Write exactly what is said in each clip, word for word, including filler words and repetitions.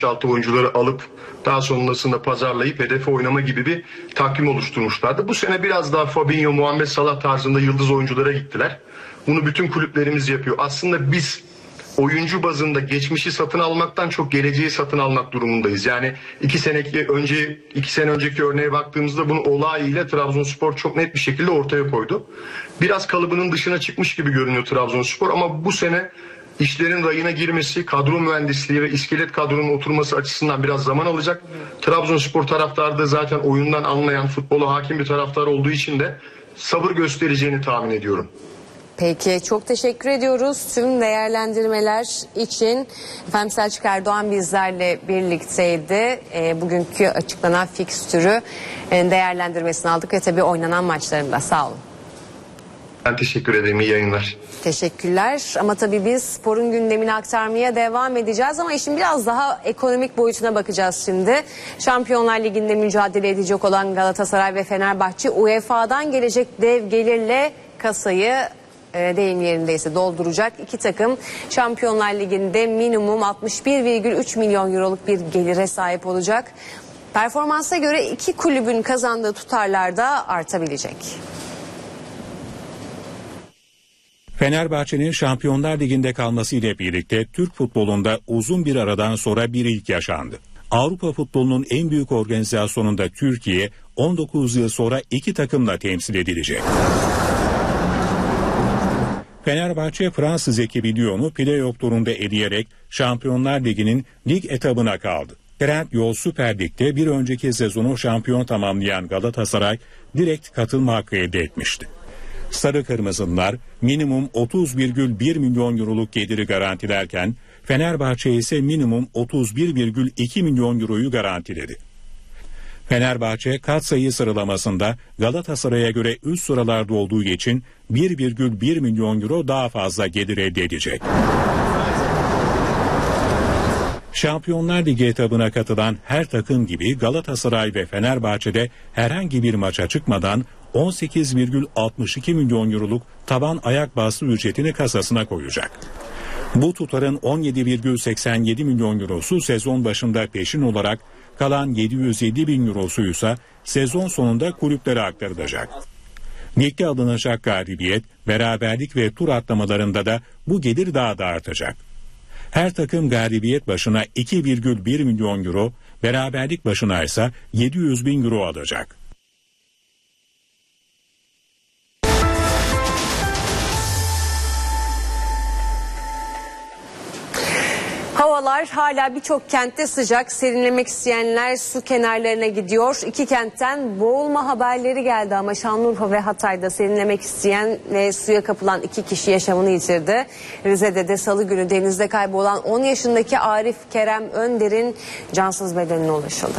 altı oyuncuları alıp daha sonrasında pazarlayıp hedefe oynama gibi bir takvim oluşturmuşlardı. Bu sene biraz daha Fabinho, Muhammed Salah tarzında yıldız oyunculara gittiler. Bunu bütün kulüplerimiz yapıyor. Aslında biz oyuncu bazında geçmişi satın almaktan çok geleceği satın almak durumundayız. Yani iki seneki önce iki sene önceki örneğe baktığımızda bunu olay ile Trabzonspor çok net bir şekilde ortaya koydu. Biraz kalıbının dışına çıkmış gibi görünüyor Trabzonspor ama bu sene İşlerin rayına girmesi, kadro mühendisliği ve iskelet kadronun oturması açısından biraz zaman alacak. Trabzonspor taraftarı da zaten oyundan anlayan, futbola hakim bir taraftar olduğu için de sabır göstereceğini tahmin ediyorum. Peki, çok teşekkür ediyoruz tüm değerlendirmeler için. Efendim, Selçuk Erdoğan bizlerle birlikteydi. E, bugünkü açıklanan fikstürü e, değerlendirmesini aldık ve tabii oynanan maçlarında. Sağ olun. Ben teşekkür ederim. İyi yayınlar. Teşekkürler. Ama tabii biz sporun gündemini aktarmaya devam edeceğiz ama işin biraz daha ekonomik boyutuna bakacağız şimdi. Şampiyonlar Ligi'nde mücadele edecek olan Galatasaray ve Fenerbahçe U E F A'dan gelecek dev gelirle kasayı e, deyim yerindeyse dolduracak. İki takım Şampiyonlar Ligi'nde minimum altmış bir virgül üç milyon euroluk bir gelire sahip olacak. Performansa göre iki kulübün kazandığı tutarlar da artabilecek. Fenerbahçe'nin Şampiyonlar Ligi'nde kalması ile birlikte Türk futbolunda uzun bir aradan sonra bir ilk yaşandı. Avrupa futbolunun en büyük organizasyonunda Türkiye on dokuz yıl sonra iki takımla temsil edilecek. Fenerbahçe Fransız ekibi Lyon'u play-off turunda eleyerek Şampiyonlar Ligi'nin lig etabına kaldı. Trendyol Süper Lig'de bir önceki sezonu şampiyon tamamlayan Galatasaray direkt katılma hakkı elde etmişti. Sarı Kırmızılar minimum otuz virgül bir milyon euroluk geliri garantilerken Fenerbahçe ise minimum otuz bir virgül iki milyon euroyu garantiledi. Fenerbahçe katsayı sıralamasında Galatasaray'a göre üst sıralarda olduğu için bir virgül bir milyon euro daha fazla gelir elde edecek. Şampiyonlar Ligi etabına katılan her takım gibi Galatasaray ve Fenerbahçe'de herhangi bir maça çıkmadan on sekiz virgül altmış iki milyon euroluk taban ayak bastı ücretini kasasına koyacak. Bu tutarın on yedi virgül seksen yedi milyon eurosu sezon başında peşin olarak, kalan yedi yüz yedi bin eurosu ise sezon sonunda kulüplere aktarılacak. Ligde alınacak galibiyet, beraberlik ve tur atlamalarında da bu gelir daha da artacak. Her takım galibiyet başına iki virgül bir milyon euro, beraberlik başına ise yedi yüz bin euro alacak. Havalar hala birçok kentte sıcak. Serinlemek isteyenler su kenarlarına gidiyor. İki kentten boğulma haberleri geldi ama Şanlıurfa ve Hatay'da serinlemek isteyen ve suya kapılan iki kişi yaşamını yitirdi. Rize'de de salı günü denizde kaybolan on yaşındaki Arif Kerem Önder'in cansız bedenine ulaşıldı.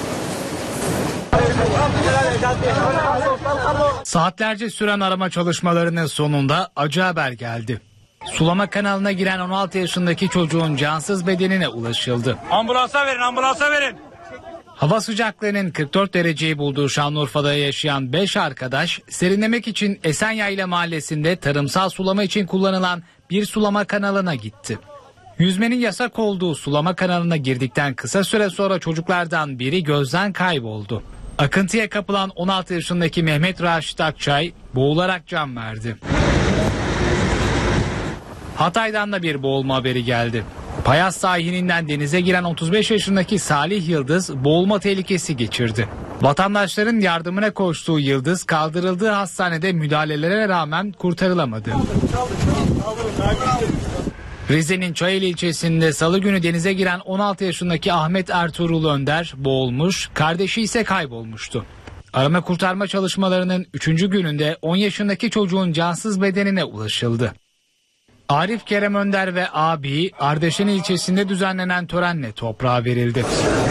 Saatlerce süren arama çalışmalarının sonunda acı haber geldi. Sulama kanalına giren on altı yaşındaki çocuğun cansız bedenine ulaşıldı. Ambulansa verin, ambulansa verin. Hava sıcaklığının kırk dört dereceyi bulduğu Şanlıurfa'da yaşayan beş arkadaş serinlemek için Esenyayla mahallesinde tarımsal sulama için kullanılan bir sulama kanalına gitti. Yüzmenin yasak olduğu sulama kanalına girdikten kısa süre sonra çocuklardan biri gözden kayboldu. Akıntıya kapılan on altı yaşındaki Mehmet Raşit Akçay boğularak can verdi. Hatay'dan da bir boğulma haberi geldi. Payas sahilinden denize giren otuz beş yaşındaki Salih Yıldız boğulma tehlikesi geçirdi. Vatandaşların yardımına koştuğu Yıldız kaldırıldığı hastanede müdahalelere rağmen kurtarılamadı. Rize'nin Çayeli ilçesinde salı günü denize giren on altı yaşındaki Ahmet Ertuğrul Önder boğulmuş, kardeşi ise kaybolmuştu. Arama kurtarma çalışmalarının üçüncü gününde on yaşındaki çocuğun cansız bedenine ulaşıldı. Arif Kerem Önder ve abi Ardeşen ilçesinde düzenlenen törenle toprağa verildi.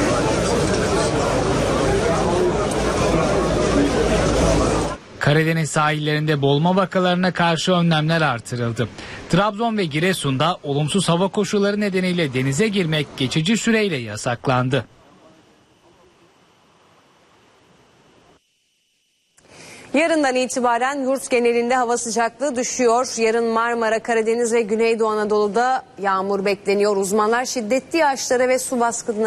Karadeniz sahillerinde boğulma vakalarına karşı önlemler artırıldı. Trabzon ve Giresun'da olumsuz hava koşulları nedeniyle denize girmek geçici süreyle yasaklandı. Yarından itibaren yurt genelinde hava sıcaklığı düşüyor. Yarın Marmara, Karadeniz ve Güneydoğu Anadolu'da yağmur bekleniyor. Uzmanlar şiddetli yağışlara ve su baskınına